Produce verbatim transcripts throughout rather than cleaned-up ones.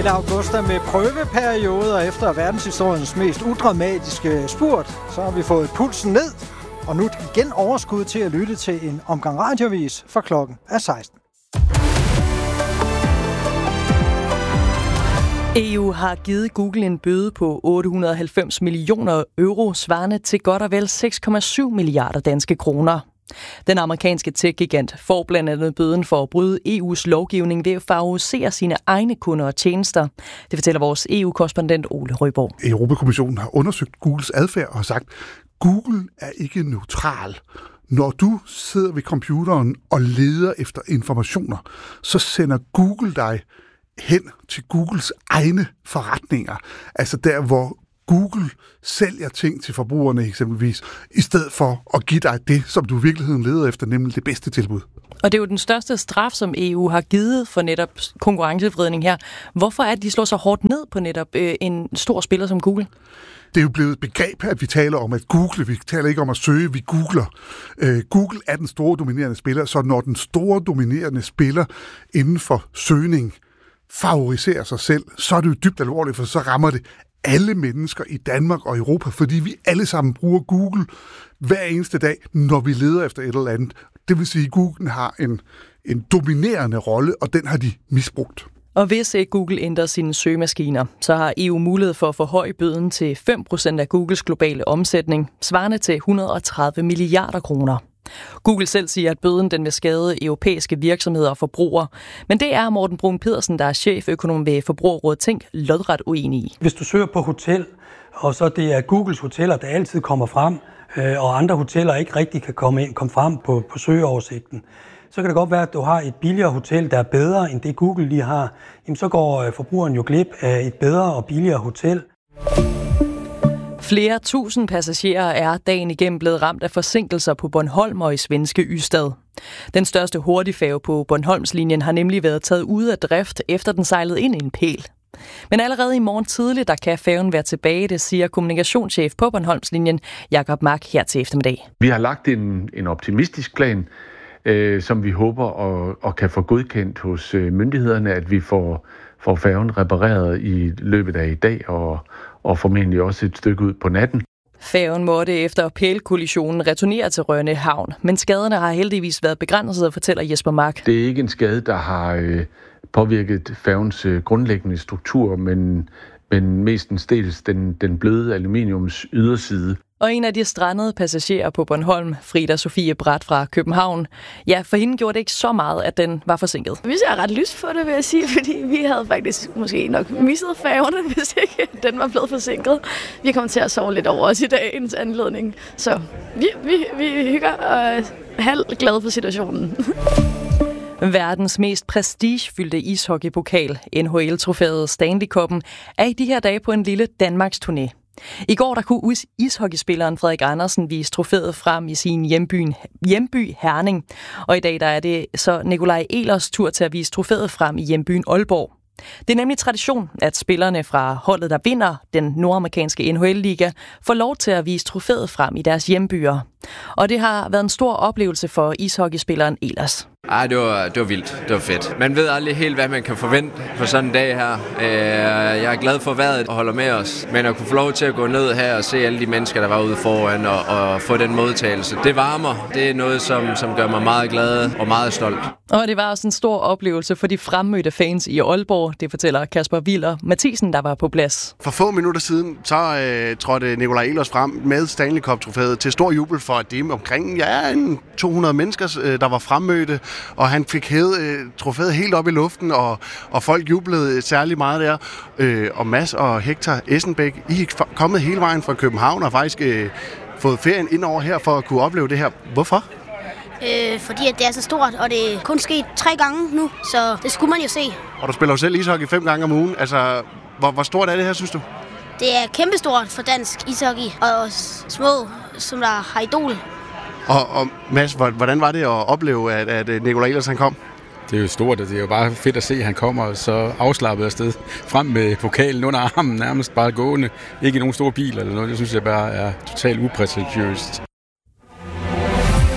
Helle Augusta med prøveperioder efter verdenshistoriens mest udramatiske spurt. Så har vi fået pulsen ned, og nu igen overskud til at lytte til en omgang radiovis, for klokken er seksten. E U har givet Google en bøde på otte hundrede og halvfems millioner euro, svarende til godt og vel seks komma syv milliarder danske kroner. Den amerikanske tech-gigant får blandt andet bøden for at bryde E U's lovgivning ved at favorisere sine egne kunder og tjenester. Det fortæller vores E U-korrespondent Ole Røborg. Europakommissionen har undersøgt Googles adfærd og har sagt, Google er ikke neutral. Når du sidder ved computeren og leder efter informationer, så sender Google dig hen til Googles egne forretninger. Altså der, hvor Google sælger ting til forbrugerne eksempelvis, i stedet for at give dig det, som du i virkeligheden leder efter, nemlig det bedste tilbud. Og det er jo den største straf, som E U har givet for netop konkurrencevridning her. Hvorfor er det, de slår så hårdt ned på netop øh, en stor spiller som Google? Det er jo blevet et begreb, at vi taler om at google. Vi taler ikke om at søge, vi googler. Øh, Google er den store dominerende spiller, så når den store dominerende spiller inden for søgning favoriserer sig selv, så er det jo dybt alvorligt, for så rammer det alle mennesker i Danmark og Europa, fordi vi alle sammen bruger Google hver eneste dag, når vi leder efter et eller andet. Det vil sige, at Google har en, en dominerende rolle, og den har de misbrugt. Og hvis ikke Google ændrer sine søgemaskiner, så har E U mulighed for at forhøje bøden til fem procent af Googles globale omsætning, svarende til et hundrede og tredive milliarder kroner. Google selv siger, at bøden den vil skade europæiske virksomheder og forbrugere. Men det er Morten Brun Pedersen, der er cheføkonom ved Forbrugerrådet Tænk, lodret uenig i. Hvis du søger på hotel, og så det er Googles hoteller, der altid kommer frem, og andre hoteller ikke rigtig kan komme, ind, komme frem på, på søgeoversigten, så kan det godt være, at du har et billigere hotel, der er bedre end det Google lige har. Jamen, så går forbrugeren jo glip af et bedre og billigere hotel. Flere tusind passagerer er dagen igennem blevet ramt af forsinkelser på Bornholm og i svenske Ystad. Den største hurtigfærge på Bornholmslinjen har nemlig været taget ud af drift, efter den sejlede ind i en pæl. Men allerede i morgen tidligt, der kan færgen være tilbage, det siger kommunikationschef på Bornholmslinjen, Jakob Mark, her til eftermiddag. Vi har lagt en, en optimistisk plan, øh, som vi håber og, og kan få godkendt hos øh, myndighederne, at vi får, får færgen repareret i løbet af i dag og og formentlig også et stykke ud på natten. Færgen måtte efter pælkollisionen returnere til Rønne Havn, men skaderne har heldigvis været begrænset, fortæller Jesper Mark. Det er ikke en skade, der har øh, påvirket færgens øh, grundlæggende struktur, men, men mestendels den, den bløde aluminiums yderside. Og en af de strandede passagerer på Bornholm, Frida Sofie Bratt fra København, ja, for hende gjorde det ikke så meget, at den var forsinket. Vi ser ret lyst på det, vil jeg sige, fordi vi havde faktisk måske nok misset færgerne, hvis ikke den var blevet forsinket. Vi kommer til at sove lidt over os i dagens anledning, så vi, vi, vi hygger og er halv glade for situationen. Verdens mest prestigefyldte ishockeypokal, N H L-trofæet Stanley Cup'en, er i de her dage på en lille Danmarks turné. I går der kunne ishockeyspilleren Frederik Andersen vise trofæet frem i sin hjemby, hjemby Herning. Og i dag der er det så Nikolaj Ehlers tur til at vise trofæet frem i hjembyen Aalborg. Det er nemlig tradition, at spillerne fra holdet, der vinder den nordamerikanske N H L-liga, får lov til at vise trofæet frem i deres hjembyer. Og det har været en stor oplevelse for ishockeyspilleren Ehlers. Ej, det var, det var vildt. Det var fedt. Man ved aldrig helt, hvad man kan forvente på sådan en dag her. Jeg er glad for vejret og holder med os. Men at kunne få lov til at gå ned her og se alle de mennesker, der var ude foran og, og få den modtagelse, det varmer. Det er noget, som, som gør mig meget glad og meget stolt. Og det var også en stor oplevelse for de fremmødte fans i Aalborg. Det fortæller Kasper Willer Mathisen, der var på plads. For få minutter siden, så øh, trådte Nikolaj Ehlers frem med Stanley Cup-trofæet til stor jubel for det omkring ja, en to hundrede mennesker, øh, der var fremmødte. Og han fik hævet øh, trofæet helt op i luften, og, og folk jublede særlig meget der. Øh, og Mads og Hector Essenbæk, I er kommet hele vejen fra København og faktisk øh, fået ferien ind over her for at kunne opleve det her. Hvorfor? Øh, fordi at det er så stort, og det er kun sket tre gange nu, så det skulle man jo se. Og du spiller jo selv ishockey fem gange om ugen. Altså, hvor, hvor stort er det her, synes du? Det er kæmpestort for dansk ishockey, og små, som der har idol. Og, og Mads, hvordan var det at opleve, at, at Nikolaj Ehlers han kom? Det er jo stort, og det er jo bare fedt at se, at han kommer så afslappet afsted frem med pokalen under armen, nærmest bare gående. Ikke i nogen stor bil eller noget. Det synes jeg bare er totalt uprætentiøst.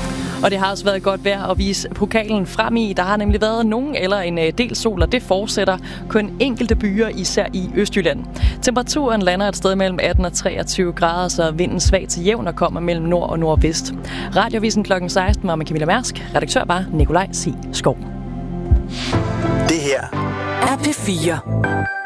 Og det har også været godt vejr at vise pokalen frem i. Der har nemlig været nogen eller en del sol, og det fortsætter kun enkelte byer, især i Østjylland. Temperaturen lander et sted mellem atten og treogtyve grader, så vinden svag til jævn og kommer mellem nord og nordvest. Radiovisen klokken seksten var med Camilla Mærsk. Redaktør var Nikolaj C. Skov. Det her er P fire.